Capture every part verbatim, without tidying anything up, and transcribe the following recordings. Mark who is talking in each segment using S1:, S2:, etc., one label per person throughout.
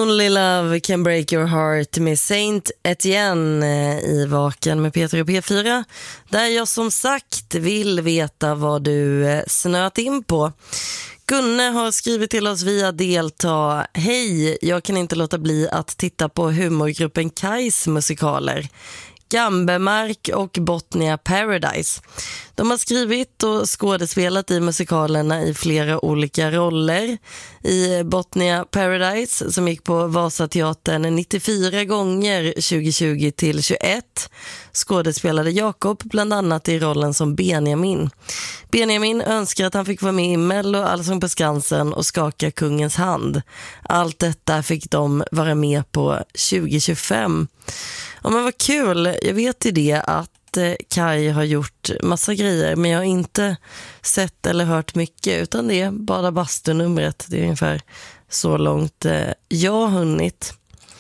S1: Only Love Can Break Your Heart med Saint Etienne i Vaken med Peter och P fyra, där jag som sagt vill veta vad du snöat in på. Gunne har skrivit till oss via delta: hej, jag kan inte låta bli att titta på humorgruppen Kais musikaler Gambemark och Botnia Paradise. De har skrivit och skådespelat i musikalerna i flera olika roller. I Botnia Paradise, som gick på Vasateatern nittiofyra gånger tjugo tjugo till tjugoett, skådespelade Jakob bland annat i rollen som Benjamin. Benjamin önskar att han fick vara med i Mello, Allsång på Skansen och Skaka kungens hand. Allt detta fick de vara med på tjugo tjugofem. Ja, men vad kul. Jag vet ju det att eh, Kai har gjort massa grejer, men jag har inte sett eller hört mycket, utan det är bara bastunumret. Det är ungefär så långt eh, jag har hunnit.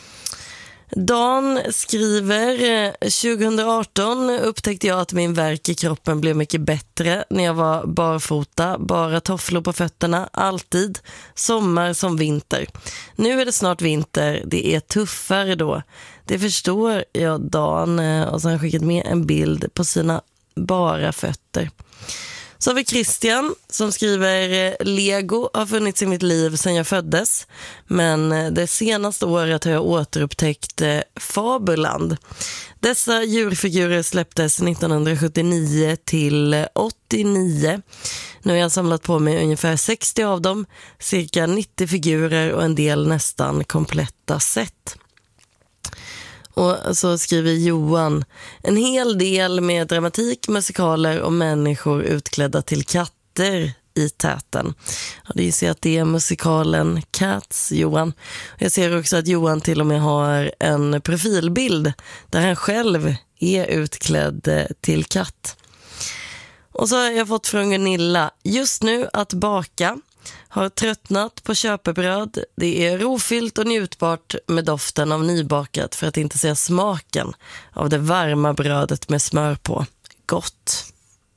S1: Dan skriver: tjugoarton upptäckte jag att min värk i kroppen blev mycket bättre när jag var barfota, bara tofflor på fötterna, alltid, sommar som vinter. Nu är det snart vinter, det är tuffare då. Det förstår jag, Dan, och så har han skickat med en bild på sina bara fötter. Så har vi Christian som skriver: Lego har funnits i mitt liv sedan jag föddes, men det senaste året har jag återupptäckt Fabuland. Dessa djurfigurer släpptes nittonhundrasjuttionio till åttionio. Nu har jag samlat på mig ungefär sextio av dem, cirka nittio figurer och en del nästan kompletta set. Och så skriver Johan: en hel del med dramatik, musikaler och människor utklädda till katter i täten. Ja, det ser att det är musikalen Cats, Johan. Jag ser också att Johan till och med har en profilbild där han själv är utklädd till katt. Och så har jag fått från Gunilla: just nu att baka. Har tröttnat på köpebröd. Det är rofyllt och njutbart med doften av nybakat, för att inte säga smaken av det varma brödet med smör på. Gott!